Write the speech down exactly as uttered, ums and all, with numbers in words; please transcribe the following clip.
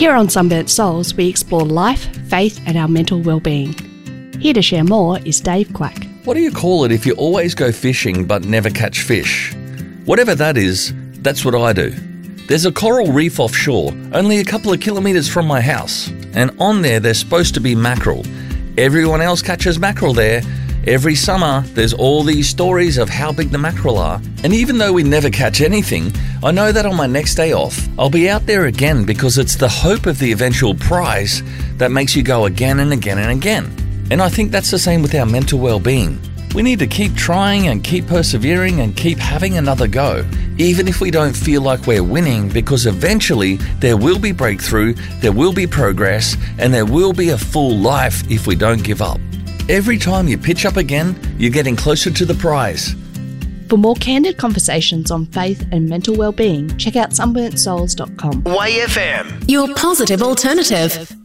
Here on Sunburnt Souls, we explore life, faith and our mental well-being. Here to share more is Dave Quack. What do you call it if you always go fishing but never catch fish? Whatever that is, that's what I do. There's a coral reef offshore, only a couple of kilometres from my house, and on there there's supposed to be mackerel. Everyone else catches mackerel there. Every summer, there's all these stories of how big the mackerel are. And even though we never catch anything, I know that on my next day off, I'll be out there again because it's the hope of the eventual prize that makes you go again and again and again. And I think that's the same with our mental well-being. We need to keep trying and keep persevering and keep having another go, even if we don't feel like we're winning, because eventually there will be breakthrough, there will be progress, and there will be a full life if we don't give up. Every time you pitch up again, you're getting closer to the prize. For more candid conversations on faith and mental well-being, check out sunburnt souls dot com. Y F M. Your positive alternative.